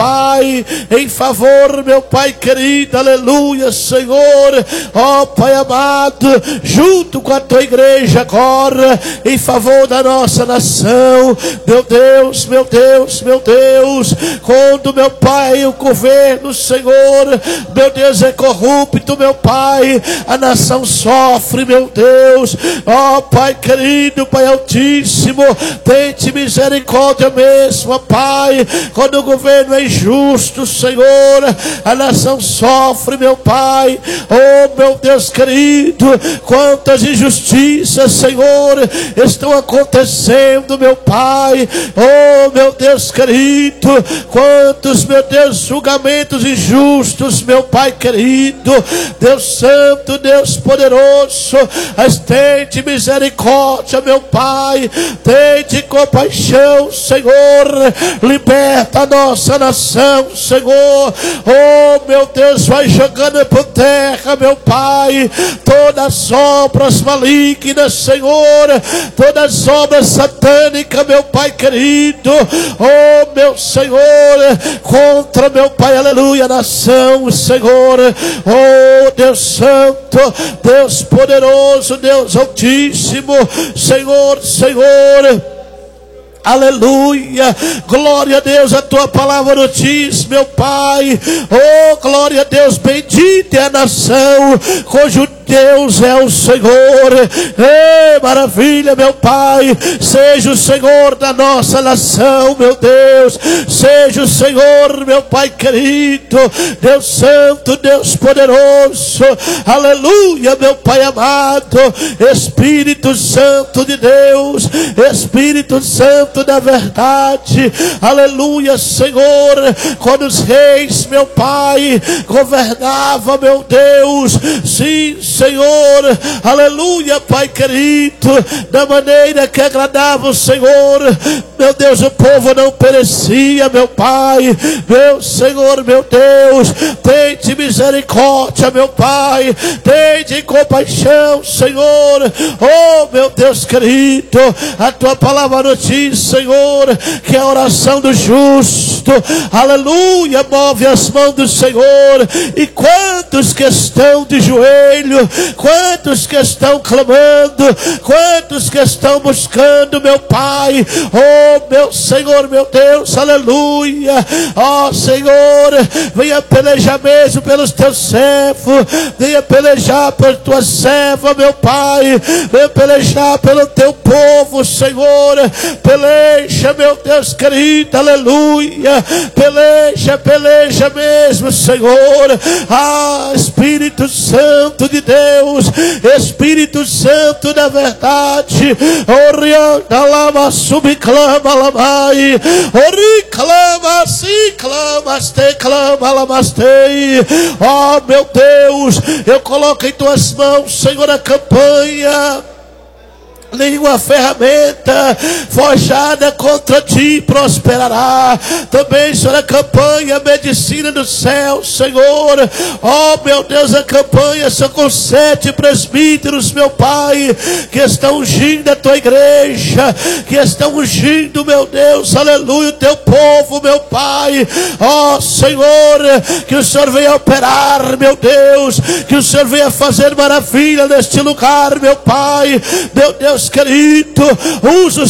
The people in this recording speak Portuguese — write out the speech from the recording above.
Pai, em favor, meu Pai querido, aleluia, Senhor, ó Pai amado, junto com a tua igreja agora, em favor da nossa nação, meu Deus, meu Deus, meu Deus, quando, meu Pai, o governo, Senhor, meu Deus, é corrupto, meu Pai, a nação sofre, meu Deus, ó Pai querido, Pai altíssimo, tente misericórdia mesmo, ó Pai, quando o governo é injusto, Senhor, a nação sofre, meu Pai, oh meu Deus querido, quantas injustiças, Senhor, estão acontecendo, meu Pai, oh meu Deus querido, quantos, meu Deus, julgamentos injustos, meu Pai querido, Deus santo, Deus poderoso, mas tente misericórdia, meu Pai, tente compaixão, Senhor, liberta a nossa nação, Senhor, oh meu Deus, vai jogando por terra, meu Pai, todas as obras malignas, Senhor, todas as obras satânicas, meu Pai querido, oh meu Senhor, contra, meu Pai, aleluia, a nação, Senhor, oh Deus santo, Deus poderoso, Deus altíssimo, Senhor, Senhor, aleluia, glória a Deus, a tua palavra nos diz, meu Pai, oh glória a Deus, bendita é a nação cujo Deus é o Senhor. Ei, maravilha, meu Pai, seja o Senhor da nossa nação, meu Deus, seja o Senhor, meu Pai querido, Deus santo, Deus poderoso, aleluia, meu Pai amado, Espírito Santo de Deus, Espírito Santo da verdade, aleluia, Senhor, quando os reis, meu Pai, governavam, meu Deus, sim, Senhor, aleluia, Pai querido, da maneira que agradava o Senhor, meu Deus, o povo não perecia, meu Pai, meu Senhor, meu Deus, tente misericórdia, meu Pai, tente compaixão, Senhor, oh meu Deus querido, a tua palavra nos diz, Senhor, que a oração do justo, aleluia, move as mãos do Senhor, e quantos que estão de joelho, quantos que estão clamando, quantos que estão buscando, meu Pai, oh meu Senhor, meu Deus, aleluia, ó Senhor, venha pelejar mesmo pelos teus servos, venha pelejar por tua serva, meu Pai, venha pelejar pelo teu povo, Senhor, peleja, meu Deus querido, aleluia, peleja, peleja mesmo, Senhor, ah, Espírito Santo de Deus, Espírito Santo da verdade, orienta lama, subclama lamai, ori clama, si clamas, te clama lamastei, ó meu Deus, eu coloco em tuas mãos, Senhor, a campanha. Nenhuma ferramenta forjada contra ti prosperará. Também, Senhor, a campanha, a medicina do céu, Senhor. Oh, meu Deus, a campanha são com 7 presbíteros, meu Pai, que estão ungindo a tua igreja, que estão ungindo, meu Deus, aleluia, o teu povo, meu Pai. Oh, Senhor, que o Senhor venha operar, meu Deus, que o Senhor venha fazer maravilha neste lugar, meu Pai, meu Deus querido, usa os